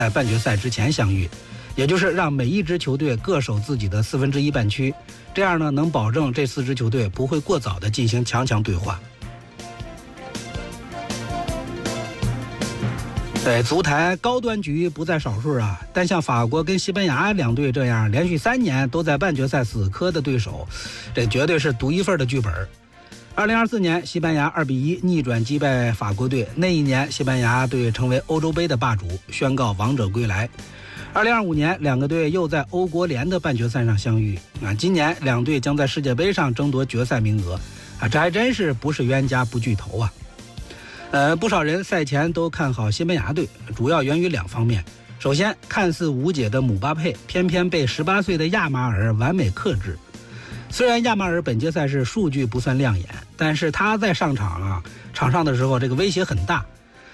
在半决赛之前相遇，也就是让每一支球队各守自己的1/4半区，这样呢能保证这4支球队不会过早的进行强对话。足坛高端局不在少数啊，但像法国跟西班牙两队这样连续3年都在半决赛死磕的对手，这绝对是独一份的剧本。2024年西班牙2-1逆转击败法国队，那一年西班牙队成为欧洲杯的霸主，宣告王者归来。2025年两个队又在欧国联的半决赛上相遇啊，今年两队将在世界杯上争夺决赛名额啊，这还真是不是冤家不聚头啊。不少人赛前都看好西班牙队，主要源于2方面。首先，看似无解的姆巴佩偏偏被18岁的亚马尔完美克制。虽然亚马尔本届赛事数据不算亮眼，但是他在场上的时候这个威胁很大